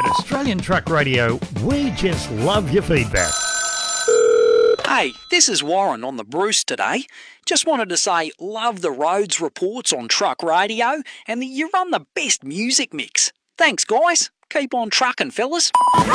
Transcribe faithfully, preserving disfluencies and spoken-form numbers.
At Australian Truck Radio, we just love your feedback. Hey, this is Warren on the Bruce today. Just wanted to say, love the roads reports on Truck Radio and that you run the best music mix. Thanks, guys. Keep on trucking, fellas.